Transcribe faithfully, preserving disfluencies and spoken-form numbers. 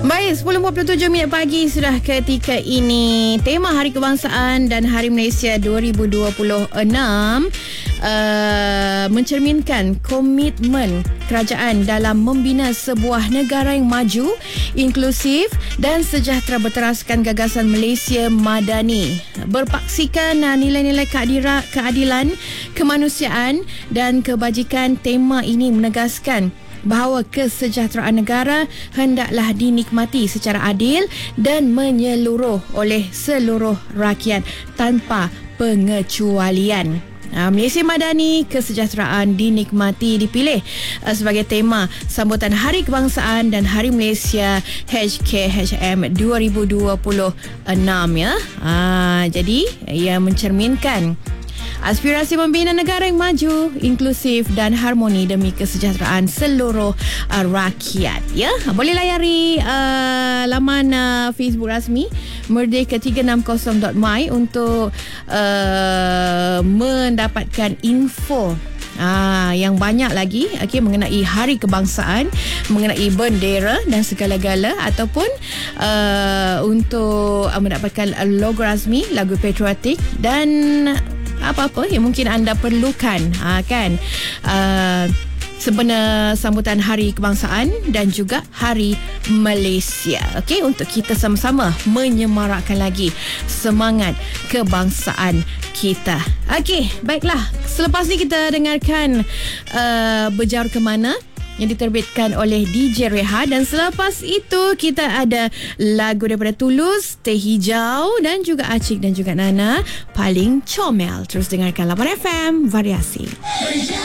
Baik, sepuluh empat puluh tujuh minit pagi sudah ketika ini. Tema Hari Kebangsaan dan Hari Malaysia dua ribu dua puluh enam uh, mencerminkan komitmen kerajaan dalam membina sebuah negara yang maju, inklusif dan sejahtera berteraskan gagasan Malaysia Madani. Berpaksikan uh, nilai-nilai keadira, keadilan, kemanusiaan dan kebajikan, tema ini menegaskan bahawa kesejahteraan negara hendaklah dinikmati secara adil dan menyeluruh oleh seluruh rakyat tanpa pengecualian. Uh, Malaysia Madani, kesejahteraan dinikmati dipilih uh, sebagai tema sambutan Hari Kebangsaan dan Hari Malaysia H K H M dua ribu dua puluh enam ya. Uh, jadi ia mencerminkan aspirasi membina negara yang maju, inklusif dan harmoni demi kesejahteraan seluruh uh, rakyat. Ya, boleh layari uh, laman uh, Facebook rasmi merdeka tiga enam kosong dot my untuk uh, mendapatkan info Ah, yang banyak lagi okay, mengenai Hari Kebangsaan, mengenai bendera dan segala-gala, ataupun uh, untuk uh, mendapatkan logo rasmi, lagu patriotik dan apa-apa yang mungkin anda perlukan ha, kan uh, sebenar sambutan Hari Kebangsaan dan juga Hari Malaysia. Okey, untuk kita sama-sama menyemarakkan lagi semangat kebangsaan kita. Okey, baiklah. Selepas ni kita dengarkan uh, Berjaur ke Mana yang diterbitkan oleh D J Reha, dan selepas itu kita ada lagu daripada Tulus, Teh Hijau dan juga Acik dan juga Nana, Paling Comel. Terus dengarkan lapan F M Variasi.